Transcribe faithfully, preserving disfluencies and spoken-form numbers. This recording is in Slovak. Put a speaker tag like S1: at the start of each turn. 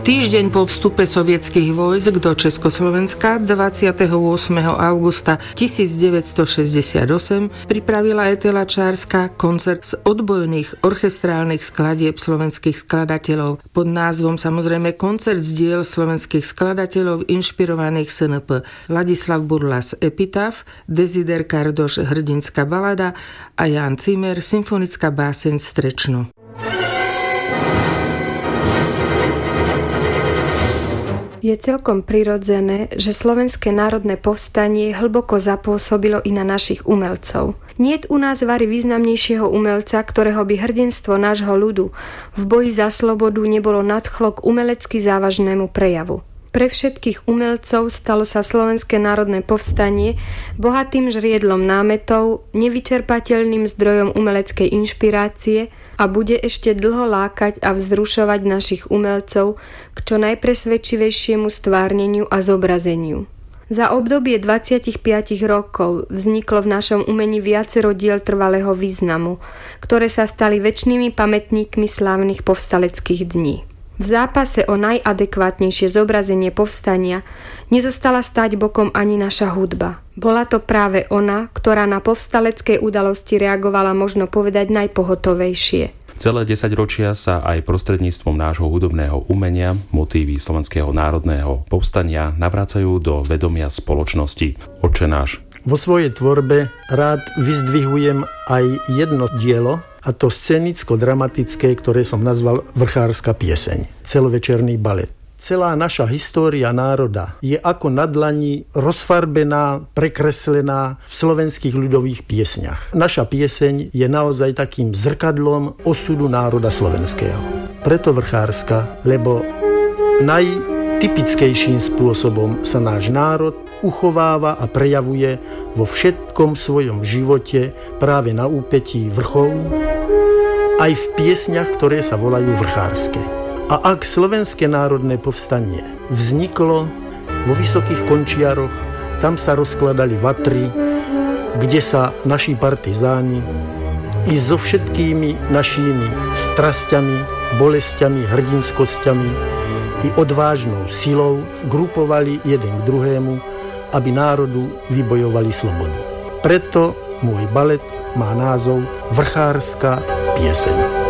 S1: Týždeň po vstupe sovietských vojsk do Československa dvadsiateho ôsmeho augusta tisícdeväťstošesťdesiatosem pripravila Etela Čárska koncert z odbojných orchestrálnych skladieb slovenských skladateľov pod názvom samozrejme koncert z diel slovenských skladateľov inšpirovaných es en pé. Ladislav Burlas Epitaf, Desider Kardoš Hrdinská balada a Jan Cimer symfonická báseň Strečno.
S2: Je celkom prirodzené, že Slovenské národné povstanie hlboko zapôsobilo i na našich umelcov. Niet u nás vari významnejšieho umelca, ktorého by hrdinstvo nášho ľudu v boji za slobodu nebolo nadchlo k umelecky závažnému prejavu. Pre všetkých umelcov stalo sa Slovenské národné povstanie bohatým žriedlom námetov, nevyčerpateľným zdrojom umeleckej inšpirácie a bude ešte dlho lákať a vzrušovať našich umelcov k čo najpresvedčivejšiemu stvárneniu a zobrazeniu. Za obdobie dvadsaťpäť rokov vzniklo v našom umení viacero diel trvalého významu, ktoré sa stali večnými pamätníkmi slávnych povstaleckých dní. V zápase o najadekvátnejšie zobrazenie povstania nezostala stáť bokom ani naša hudba. Bola to práve ona, ktorá na povstaleckej udalosti reagovala možno povedať najpohotovejšie.
S3: Celé desaťročia sa aj prostredníctvom nášho hudobného umenia motívy Slovenského národného povstania navracajú do vedomia spoločnosti. Otče náš.
S4: Vo svojej tvorbe rád vyzdvihujem aj jedno dielo, a to scenicko-dramatické, ktoré som nazval Vrchárska pieseň, celovečerný balet. Celá naša história národa je ako na dlani rozfarbená, prekreslená v slovenských ľudových piesňach. Naša pieseň je naozaj takým zrkadlom osudu národa slovenského. Preto Vrchárska, lebo najtypickejším spôsobom sa náš národ uchováva a prejavuje vo všetkom svojom živote práve na úpetí vrchov, aj v piesňach, ktoré sa volajú vrchárske. A ak Slovenské národné povstanie vzniklo vo Vysokých Končiaroch, tam sa rozkladali vatry, kde sa naši partizáni i so všetkými našimi strasťami, bolestiami, hrdinskosťami i odvážnou silou grupovali jeden k druhému, aby národu vybojovali slobodu. Preto môj balet má názov Vrchárska pieseň.